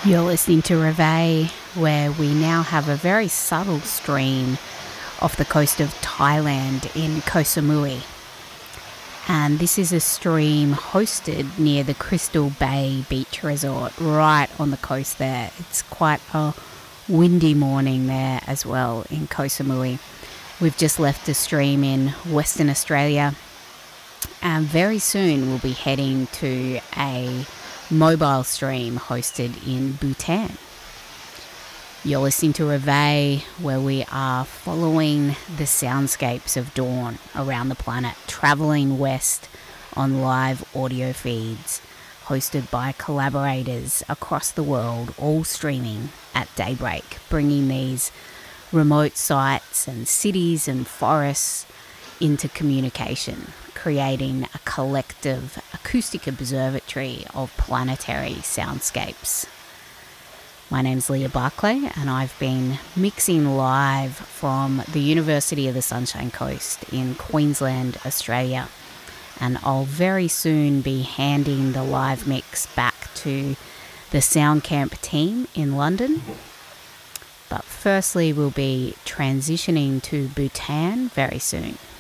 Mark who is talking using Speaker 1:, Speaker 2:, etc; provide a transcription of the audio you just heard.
Speaker 1: You're listening to Reveille, where we now have a very subtle stream off the coast of Thailand in Koh Samui. And this is a stream hosted near the Crystal Bay Beach Resort, right on the coast there. It's quite a windy morning there as well in Koh Samui. We've just left the stream in Western Australia, and very soon we'll be heading to a mobile stream hosted in Bhutan. You're listening to Reveille, where we are following the soundscapes of dawn around the planet, travelling west on live audio feeds, hosted by collaborators across the world, all streaming at daybreak, bringing these remote sites and cities and forests into communication, creating a collective acoustic observatory of planetary soundscapes. My name's Leah Barclay, and I've been mixing live from the University of the Sunshine Coast in Queensland, Australia. And I'll very soon be handing the live mix back to the Soundcamp team in London. But firstly, we'll be transitioning to Bhutan very soon.